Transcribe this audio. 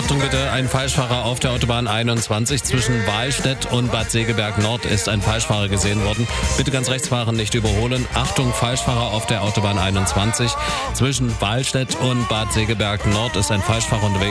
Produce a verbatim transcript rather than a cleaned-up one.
Achtung bitte, ein Falschfahrer auf der Autobahn einundzwanzig. Zwischen Wahlstedt und Bad Segeberg Nord ist ein Falschfahrer gesehen worden. Bitte ganz rechts fahren, nicht überholen. Achtung, Falschfahrer auf der Autobahn einundzwanzig. Zwischen Wahlstedt und Bad Segeberg Nord ist ein Falschfahrer unterwegs.